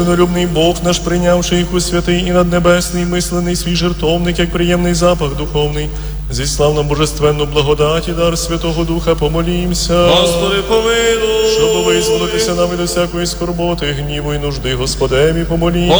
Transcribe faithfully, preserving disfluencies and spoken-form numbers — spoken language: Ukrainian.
Любний Бог наш, прийнявши їх у святий і наднебесний, мислений свій жертовник, як приємний запах духовний, зі славно божественну благодать і дар Святого Духа помолімся. Господи, помилуй. Щоб визволитися нам від усякої скорботи, гніву і нужди, Господеві помолімся.